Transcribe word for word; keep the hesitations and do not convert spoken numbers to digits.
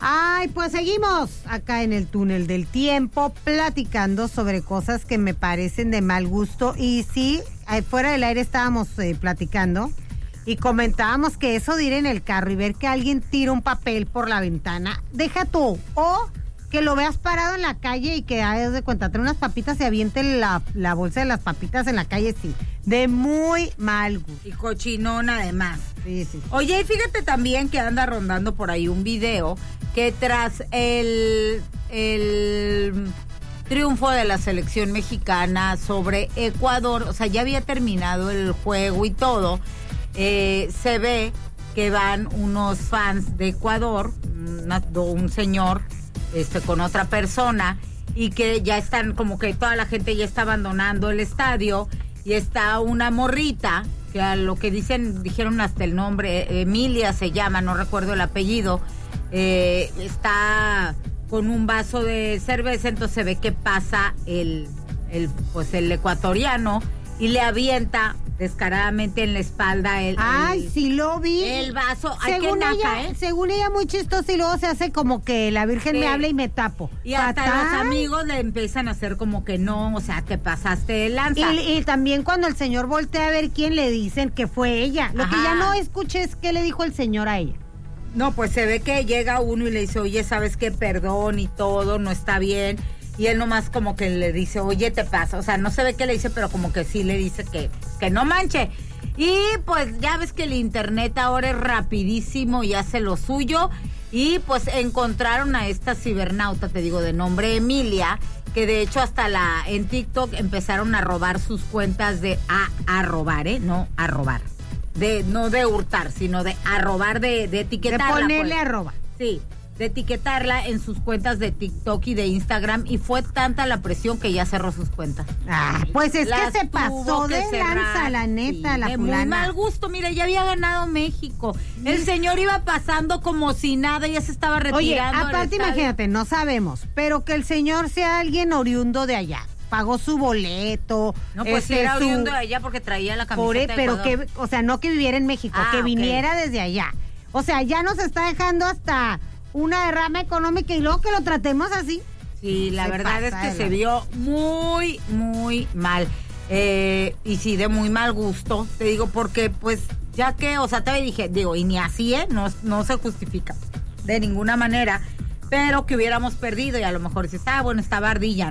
Ay, pues seguimos acá en el túnel del tiempo platicando sobre cosas que me parecen de mal gusto. Y sí, fuera del aire estábamos eh, platicando y comentábamos que eso de ir en el carro y ver que alguien tira un papel por la ventana, deja tú, o que lo veas parado en la calle y que hagas de cuenta, trae unas papitas y aviente la, la bolsa de las papitas en la calle, sí, de muy mal gusto. Y cochinón además. Sí, sí. Oye, y fíjate también que anda rondando por ahí un video que tras el, el triunfo de la selección mexicana sobre Ecuador, o sea, ya había terminado el juego y todo, eh, se ve que van unos fans de Ecuador, una, un señor este, con otra persona, y que ya están como que toda la gente ya está abandonando el estadio, y está una morrita, que a lo que dicen, dijeron hasta el nombre, Emilia se llama, no recuerdo el apellido, eh, está con un vaso de cerveza, entonces se ve que pasa el, el, pues el ecuatoriano y le avienta descaradamente en la espalda el, ay, el, sí lo vi. El vaso. Ay, según qué naca, ella, ¿eh? según ella muy chistoso, y luego se hace como que la Virgen sí. me habla y me tapo. Y hasta Fatal. los amigos le empiezan a hacer como que no, o sea, te pasaste de lanza. Y, y también cuando el señor voltea a ver quién, le dicen que fue ella. Lo Ajá. que ya no escuché es qué le dijo el señor a ella. No, pues se ve que llega uno y le dice, oye, ¿sabes qué? Perdón y todo, no está bien. Y él nomás como que le dice, oye, te pasa. O sea, no se ve qué le dice, pero como que sí le dice que, que no manche. Y pues ya ves que el internet ahora es rapidísimo y hace lo suyo. Y pues encontraron a esta cibernauta, te digo, de nombre Emilia, que de hecho hasta la en TikTok empezaron a robar sus cuentas de a, a robar, ¿eh? No a robar. De, no de hurtar, sino de a robar, de, de etiquetarla. De ponerle pues. arroba. Sí, de etiquetarla en sus cuentas de TikTok y de Instagram, y fue tanta la presión que ya cerró sus cuentas. Ah, pues es Las que se pasó tuvo que de cerrar, lanza, la neta, sí, la de fulana. muy mal gusto, mira, ya había ganado México. El señor iba pasando como si nada, ya se estaba retirando. Oye, del aparte estadio. imagínate, no sabemos, pero que el señor sea alguien oriundo de allá, pagó su boleto. No, pues este, sí era su- oriundo de allá porque traía la camiseta Pobre, de pero Ecuador. que, o sea, no que viviera en México, Ah, que ok. viniera desde allá. O sea, ya nos está dejando hasta una derrama económica y luego que lo tratemos así. Sí, la Se verdad es pasa que de se la- vio muy, muy mal. Eh, y sí, de muy mal gusto, te digo, porque pues, ya que, o sea, te dije, digo, y ni así, ¿eh? No, no se justifica de ninguna manera, pero que hubiéramos perdido y a lo mejor dices, ah, bueno, estaba ardilla, ¿no?